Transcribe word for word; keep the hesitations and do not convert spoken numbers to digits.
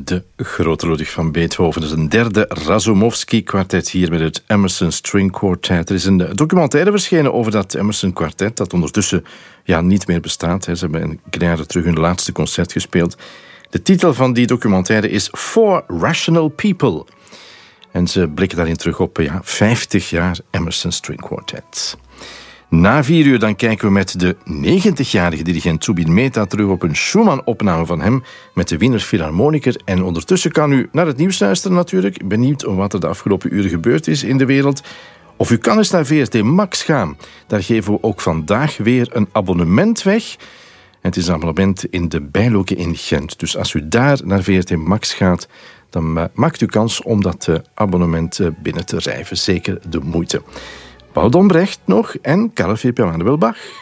de grote Ludwig van Beethoven. Dat is een derde Razumovsky-kwartet hier met het Emerson String Quartet. Er is een documentaire verschenen over dat Emerson-kwartet, dat ondertussen ja, niet meer bestaat. Ze hebben enkele jaren terug hun laatste concert gespeeld. De titel van die documentaire is For Rational People. En ze blikken daarin terug op ja, vijftig jaar Emerson String Quartet. Na vier uur dan kijken we met de negentigjarige dirigent Zubin Mehta terug op een Schumann-opname van hem met de Wiener Philharmoniker. En ondertussen kan u naar het nieuws luisteren natuurlijk. Benieuwd wat er de afgelopen uren gebeurd is in de wereld. Of u kan eens naar V R T Max gaan. Daar geven we ook vandaag weer een abonnement weg. En het is een abonnement in de Bijloke in Gent. Dus als u daar naar V R T Max gaat, dan maakt u kans om dat abonnement binnen te rijven. Zeker de moeite. Paul Dombrecht nog en Karel Philippe Emmanuel Bach.